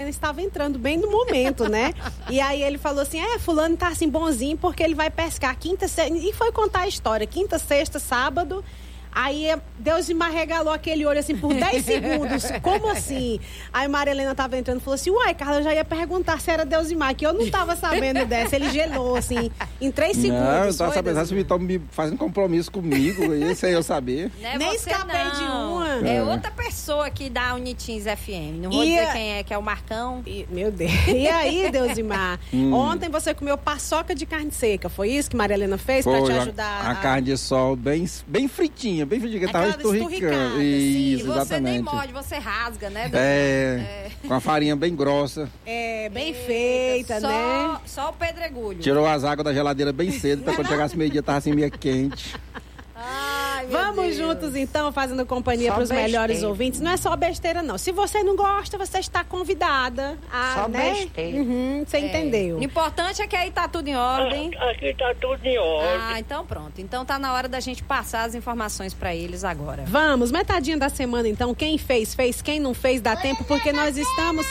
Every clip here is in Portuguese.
Helena estava entrando bem no momento, né? E aí ele falou assim, fulano tá assim bonzinho porque ele vai pescar quinta, sexta, e foi contar a história, quinta, sexta, sábado. Aí Deusimar regalou aquele olho assim por 10 segundos. Como assim? Aí Maria Helena tava entrando e falou assim, uai, Carla, eu já ia perguntar se era Deusimar, que eu não tava sabendo dessa. Ele gelou, assim, em 3 segundos. Não, eu tava sabendo, se me fazendo compromisso comigo, isso aí eu saber. Nem escapei de uma. É outra pessoa aqui da Unitins FM. Não vou dizer quem é, que é o Marcão. Meu Deus. E aí, Deusimar? Ontem você comeu paçoca de carne seca. Foi isso que Maria Helena fez pra te ajudar? A carne de sol bem fritinha, que tava esturricando. Isso, exatamente. Você nem morde, você rasga, né? Com a farinha bem grossa. Bem feita, né? Só o pedregulho. Tirou as águas da geladeira bem cedo, pra quando chegasse meio-dia tava assim meio quente. Ai, Vamos juntos, então, fazendo companhia para os melhores ouvintes. Não é só besteira, não. Se você não gosta, você está convidada a, só né? besteira. Você entendeu. O importante é que aí tá tudo em ordem. Aqui tá tudo em ordem. Então pronto. Então tá na hora da gente passar as informações para eles agora. Vamos, metadinha da semana, então. Quem fez, fez. Quem não fez, dá tempo, porque nós estamos...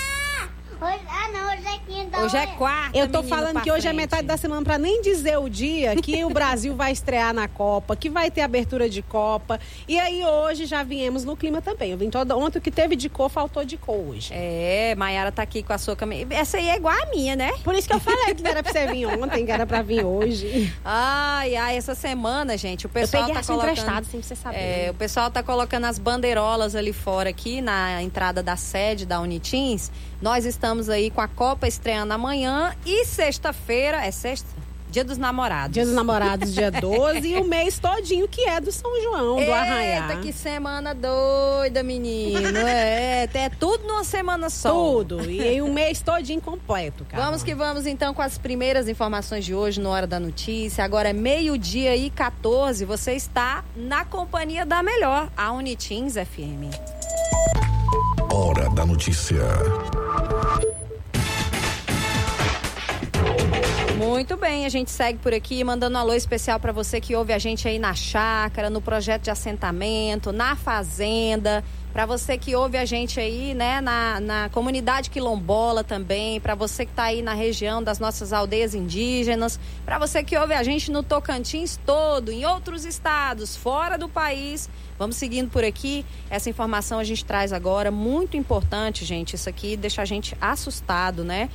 Hoje é quinta. Hoje é quarta. Eu tô falando que hoje é metade da semana pra nem dizer o dia que o Brasil vai estrear na Copa, que vai ter abertura de Copa. E aí hoje já viemos no clima também. Eu vim ontem o que teve de cor, faltou de cor hoje. Maiara tá aqui com a sua camisa. Essa aí é igual a minha, né? Por isso que eu falei que não era pra você vir ontem, que era pra vir hoje. Essa semana, gente, o pessoal eu peguei tá colocando... emprestado, sem você saber. O pessoal tá colocando as bandeirolas ali fora, aqui na entrada da sede da Unitins. Nós estamos aí com a Copa estreando amanhã e sexta-feira, Dia dos Namorados. Dia dos Namorados, dia 12 e o mês todinho que é do São João, do Arraiá. Eita, que semana doida, menino. É tudo numa semana só. Tudo. E aí um mês todinho completo, cara. Vamos que vamos então com as primeiras informações de hoje no Hora da Notícia. Agora é 12:14. Você está na companhia da melhor, a Unitins FM. Hora da Notícia. Muito bem, a gente segue por aqui mandando um alô especial para você que ouve a gente aí na chácara, no projeto de assentamento, na fazenda, para você que ouve a gente aí, né, na comunidade quilombola também, para você que tá aí na região das nossas aldeias indígenas, para você que ouve a gente no Tocantins todo, em outros estados, fora do país. Vamos seguindo por aqui. Essa informação a gente traz agora, muito importante, gente. Isso aqui deixa a gente assustado, né?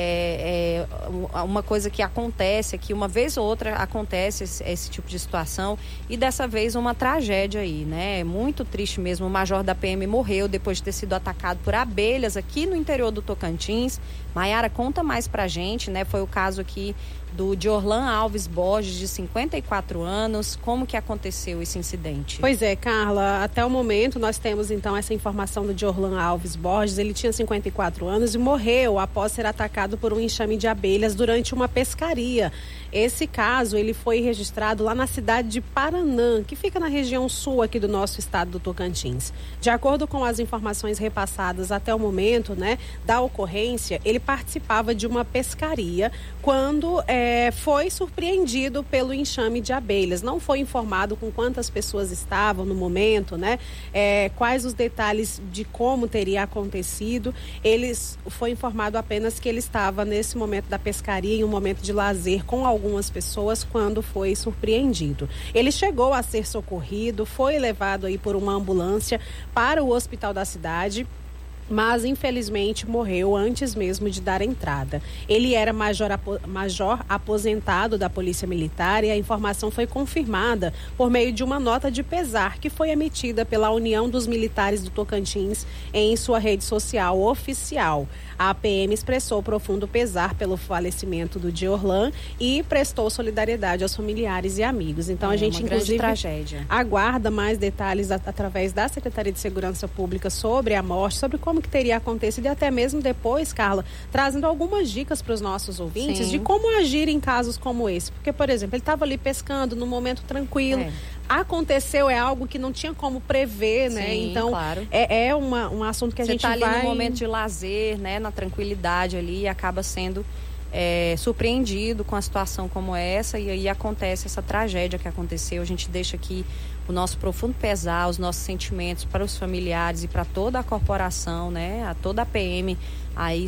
Uma coisa que acontece aqui, uma vez ou outra acontece esse tipo de situação, e dessa vez uma tragédia aí, né? Muito triste mesmo. O major da PM morreu depois de ter sido atacado por abelhas aqui no interior do Tocantins. Maiara, conta mais pra gente, né? Foi o caso aqui do Diorlan Alves Borges, de 54 anos. Como que aconteceu esse incidente? Pois é, Carla, até o momento nós temos então essa informação do Diorlan Alves Borges. Ele tinha 54 anos e morreu após ser atacado por um enxame de abelhas durante uma pescaria. Esse caso, ele foi registrado lá na cidade de Paranã, que fica na região sul aqui do nosso estado do Tocantins. De acordo com as informações repassadas até o momento, né, da ocorrência, ele participava de uma pescaria quando foi surpreendido pelo enxame de abelhas. Não foi informado com quantas pessoas estavam no momento, né, quais os detalhes de como teria acontecido. Foi informado apenas que ele estava nesse momento da pescaria, em um momento de lazer com algumas pessoas, quando foi surpreendido. Ele chegou a ser socorrido, foi levado aí por uma ambulância para o hospital da cidade, mas infelizmente morreu antes mesmo de dar entrada. Ele era major aposentado da Polícia Militar e a informação foi confirmada por meio de uma nota de pesar que foi emitida pela União dos Militares do Tocantins em sua rede social oficial. A PM expressou profundo pesar pelo falecimento do Diorlan e prestou solidariedade aos familiares e amigos. Então a gente inclusive aguarda mais detalhes através da Secretaria de Segurança Pública sobre a morte, sobre como que teria acontecido e até mesmo depois, Carla, trazendo algumas dicas para os nossos ouvintes de como agir em casos como esse. Porque, por exemplo, ele estava ali pescando num momento tranquilo. Aconteceu, é algo que não tinha como prever, né? Sim, então, claro. é um assunto que a gente vai... Você tá ali no momento de lazer, né? Na tranquilidade ali, e acaba sendo surpreendido com a situação como essa, e aí acontece essa tragédia que aconteceu. A gente deixa aqui o nosso profundo pesar, os nossos sentimentos para os familiares e para toda a corporação, né? A toda a PM aí